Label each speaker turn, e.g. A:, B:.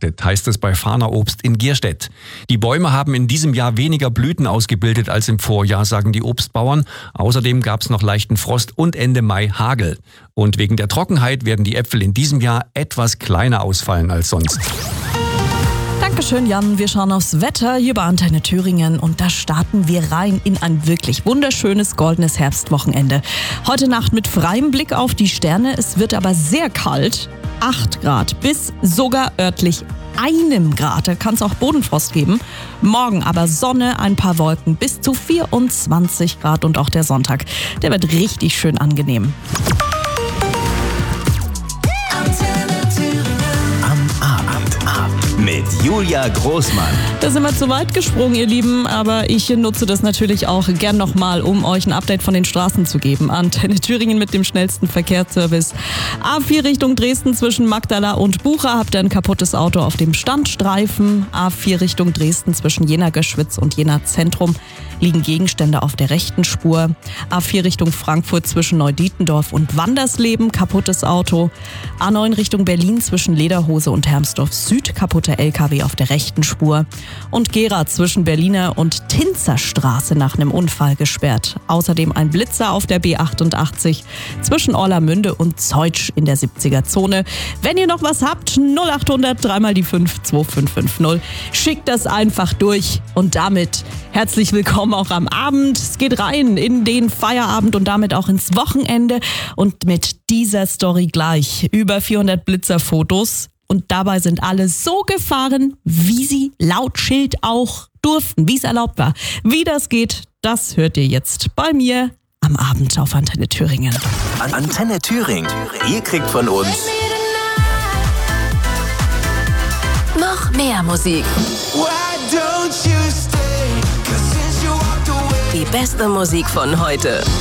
A: vermarktet, heißt es bei Farner Obst in Gierstedt. Die Bäume haben in diesem Jahr weniger Blüten ausgebildet als im Vorjahr, sagen die Obstbauern. Außerdem gab es noch leichten Frost und Ende Mai Hagel. Und wegen der Trockenheit werden die Äpfel in diesem Jahr etwas kleiner ausfallen als sonst.
B: Dankeschön, Jan. Wir schauen aufs Wetter hier bei Antenne Thüringen und da starten wir rein in ein wirklich wunderschönes goldenes Herbstwochenende. Heute Nacht mit freiem Blick auf die Sterne. Es wird aber sehr kalt. 8 Grad bis sogar örtlich 1 Grad. Da kann es auch Bodenfrost geben. Morgen aber Sonne, ein paar Wolken bis zu 24 Grad und auch der Sonntag. Der wird richtig schön angenehm.
C: Mit Julia Großmann.
B: Da sind wir zu weit gesprungen, ihr Lieben, aber ich nutze das natürlich auch gern nochmal, um euch ein Update von den Straßen zu geben. Antenne Thüringen mit dem schnellsten Verkehrsservice. A4 Richtung Dresden zwischen Magdala und Bucha habt ihr ein kaputtes Auto auf dem Standstreifen. A4 Richtung Dresden zwischen Jena-Göschwitz und Jena-Zentrum liegen Gegenstände auf der rechten Spur. A4 Richtung Frankfurt zwischen Neudietendorf und Wandersleben, kaputtes Auto. A9 Richtung Berlin zwischen Lederhose und Hermsdorf Süd, kaputter LKW auf der rechten Spur. Und Gera zwischen Berliner und Tinzerstraße nach einem Unfall gesperrt. Außerdem ein Blitzer auf der B88 zwischen Orlamünde und Zeutsch in der 70er-Zone. Wenn ihr noch was habt, 0800 3 die 5 2550. Schickt das einfach durch und damit herzlich willkommen auch am Abend. Es geht rein in den Feierabend und damit auch ins Wochenende. Und mit dieser Story gleich über 400 Blitzerfotos. Und dabei sind alle so gefahren, wie sie laut Schild auch durften, wie es erlaubt war. Wie das geht, das hört ihr jetzt bei mir am Abend auf Antenne Thüringen.
C: Antenne Thüringen. Ihr kriegt von uns
D: noch mehr Musik. Die beste Musik von heute.